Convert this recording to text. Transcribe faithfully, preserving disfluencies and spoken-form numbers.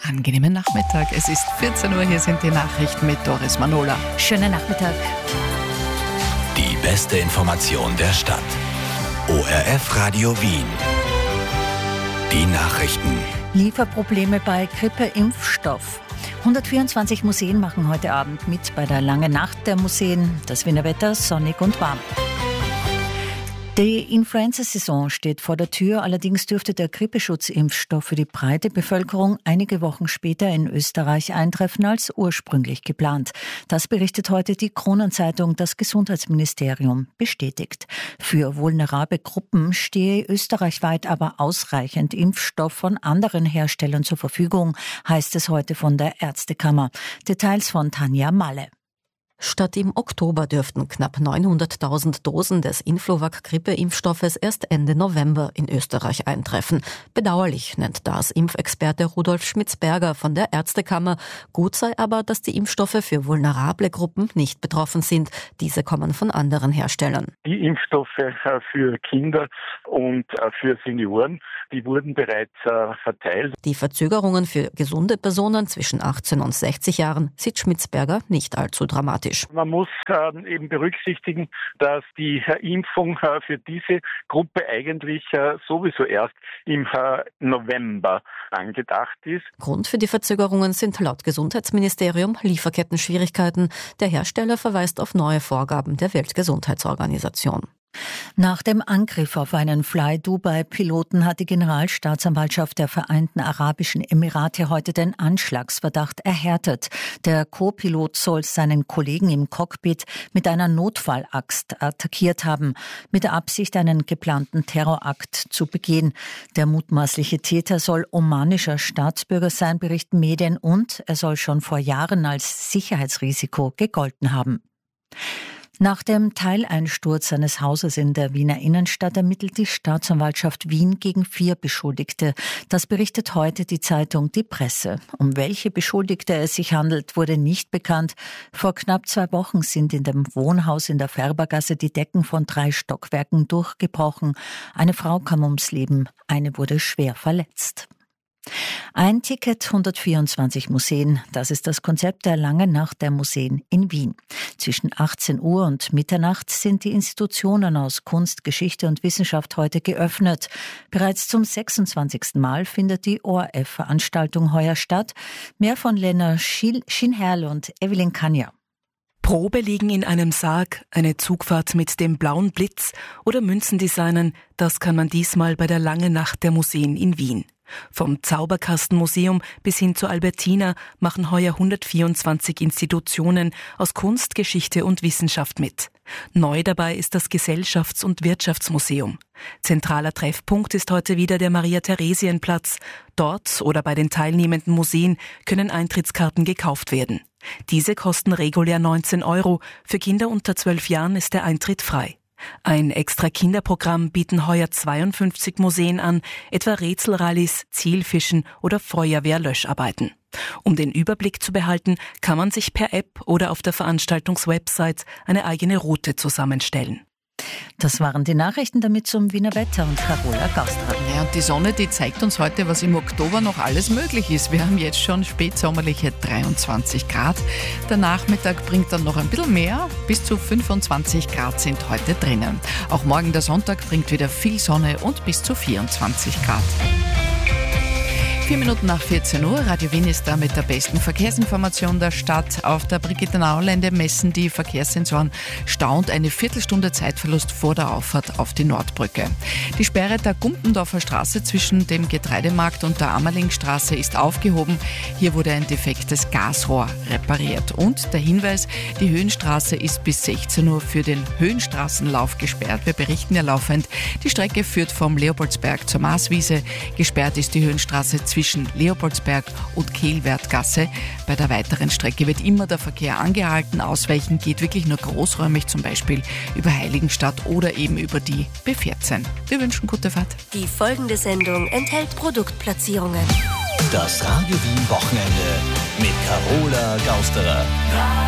Angenehmen Nachmittag. Es ist vierzehn Uhr, hier sind die Nachrichten mit Doris Manola. Schönen Nachmittag. Die beste Information der Stadt. O R F Radio Wien. Die Nachrichten. Lieferprobleme bei Grippeimpfstoff. hundertvierundzwanzig Museen machen heute Abend mit bei der Langen Nacht der Museen. Das Wiener Wetter sonnig und warm. Die Influenza-Saison steht vor der Tür, allerdings dürfte der Grippeschutzimpfstoff für die breite Bevölkerung einige Wochen später in Österreich eintreffen als ursprünglich geplant. Das berichtet heute die Kronenzeitung, das Gesundheitsministerium bestätigt. Für vulnerable Gruppen stehe österreichweit aber ausreichend Impfstoff von anderen Herstellern zur Verfügung, heißt es heute von der Ärztekammer. Details von Tanja Malle. Statt im Oktober dürften knapp neunhunderttausend Dosen des Influvac-Grippeimpfstoffes erst Ende November in Österreich eintreffen. Bedauerlich nennt das Impfexperte Rudolf Schmitz-Berger von der Ärztekammer. Gut sei aber, dass die Impfstoffe für vulnerable Gruppen nicht betroffen sind. Diese kommen von anderen Herstellern. Die Impfstoffe für Kinder und für Senioren, die wurden bereits verteilt. Die Verzögerungen für gesunde Personen zwischen achtzehn und sechzig Jahren sieht Schmitz-Berger nicht allzu dramatisch. Man muss äh, eben berücksichtigen, dass die äh, Impfung äh, für diese Gruppe eigentlich äh, sowieso erst im äh, November angedacht ist. Grund für die Verzögerungen sind laut Gesundheitsministerium Lieferkettenschwierigkeiten. Der Hersteller verweist auf neue Vorgaben der Weltgesundheitsorganisation. Nach dem Angriff auf einen Fly-Dubai-Piloten hat die Generalstaatsanwaltschaft der Vereinten Arabischen Emirate heute den Anschlagsverdacht erhärtet. Der Co-Pilot soll seinen Kollegen im Cockpit mit einer Notfallaxt attackiert haben, mit der Absicht, einen geplanten Terrorakt zu begehen. Der mutmaßliche Täter soll omanischer Staatsbürger sein, berichten Medien, und er soll schon vor Jahren als Sicherheitsrisiko gegolten haben. Nach dem Teileinsturz eines Hauses in der Wiener Innenstadt ermittelt die Staatsanwaltschaft Wien gegen vier Beschuldigte. Das berichtet heute die Zeitung Die Presse. Um welche Beschuldigte es sich handelt, wurde nicht bekannt. Vor knapp zwei Wochen sind in dem Wohnhaus in der Färbergasse die Decken von drei Stockwerken durchgebrochen. Eine Frau kam ums Leben, eine wurde schwer verletzt. Ein Ticket, hundertvierundzwanzig Museen. Das ist das Konzept der Langen Nacht der Museen in Wien. Zwischen achtzehn Uhr und Mitternacht sind die Institutionen aus Kunst, Geschichte und Wissenschaft heute geöffnet. Bereits zum sechsundzwanzigsten Mal findet die O R F-Veranstaltung heuer statt. Mehr von Lena Schinherl und Evelyn Kanja. Probe liegen in einem Sarg, eine Zugfahrt mit dem blauen Blitz oder Münzen designen, das kann man diesmal bei der Langen Nacht der Museen in Wien. Vom Zauberkastenmuseum bis hin zur Albertina machen heuer hundertvierundzwanzig Institutionen aus Kunst, Geschichte und Wissenschaft mit. Neu dabei ist das Gesellschafts- und Wirtschaftsmuseum. Zentraler Treffpunkt ist heute wieder der Maria-Theresien-Platz. Dort oder bei den teilnehmenden Museen können Eintrittskarten gekauft werden. Diese kosten regulär neunzehn Euro. Für Kinder unter zwölf Jahren ist der Eintritt frei. Ein extra Kinderprogramm bieten heuer zweiundfünfzig Museen an, etwa Rätselrallies, Zielfischen oder Feuerwehrlöscharbeiten. Um den Überblick zu behalten, kann man sich per App oder auf der Veranstaltungswebsite eine eigene Route zusammenstellen. Das waren die Nachrichten, damit zum Wiener Wetter und Carola Gaustrat. Ja, und die Sonne, die zeigt uns heute, was im Oktober noch alles möglich ist. Wir haben jetzt schon spätsommerliche dreiundzwanzig Grad. Der Nachmittag bringt dann noch ein bisschen mehr. Bis zu fünfundzwanzig Grad sind heute drinnen. Auch morgen der Sonntag bringt wieder viel Sonne und bis zu vierundzwanzig Grad. Vier Minuten nach vierzehn Uhr. Radio Wien ist da mit der besten Verkehrsinformation der Stadt. Auf der Brigitte-Nauerlände messen die Verkehrssensoren stauend eine Viertelstunde Zeitverlust vor der Auffahrt auf die Nordbrücke. Die Sperre der Gumpendorfer Straße zwischen dem Getreidemarkt und der Ammerlingstraße ist aufgehoben. Hier wurde ein defektes Gasrohr repariert. Und der Hinweis, die Höhenstraße ist bis sechzehn Uhr für den Höhenstraßenlauf gesperrt. Wir berichten ja laufend. Die Strecke führt vom Leopoldsberg zur Marswiese. Gesperrt ist die Höhenstraße zwischen zwischen Leopoldsberg und Kehlwertgasse. Bei der weiteren Strecke wird immer der Verkehr angehalten. Ausweichen geht wirklich nur großräumig, zum Beispiel über Heiligenstadt oder eben über die B vierzehn. Wir wünschen gute Fahrt. Die folgende Sendung enthält Produktplatzierungen. Das Radio Wien Wochenende mit Carola Gausterer.